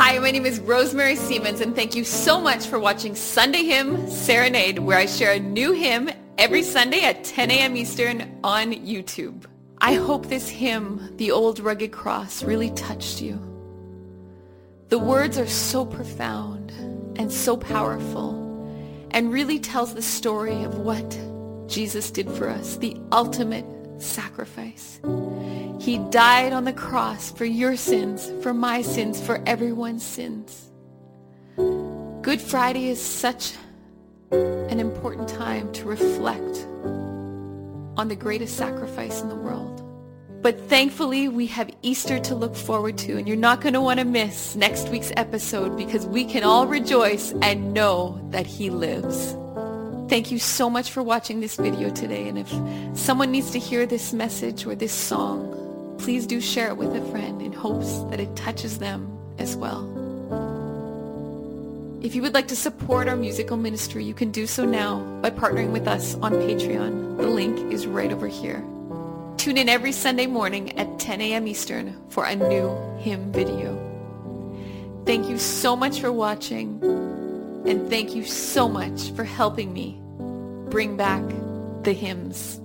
Hi, my name is Rosemary Siemens, and thank you so much for watching Sunday Hymn Serenade, where I share a new hymn every Sunday at 10 a.m. Eastern on YouTube. I hope this hymn, The Old Rugged Cross, really touched you. The words are so profound and so powerful and really tells the story of what Jesus did for us, the ultimate sacrifice. He died on the cross for your sins, for my sins, for everyone's sins. Good Friday is such an important time to reflect on the greatest sacrifice in the world. But thankfully, we have Easter to look forward to, and you're not going to want to miss next week's episode because we can all rejoice and know that he lives. Thank you so much for watching this video today, and if someone needs to hear this message or this song, please do share it with a friend in hopes that it touches them as well. If you would like to support our musical ministry, you can do so now by partnering with us on Patreon. The link is right over here. Tune in every Sunday morning at 10 a.m. Eastern for a new hymn video. Thank you so much for watching, and thank you so much for helping me bring back the hymns.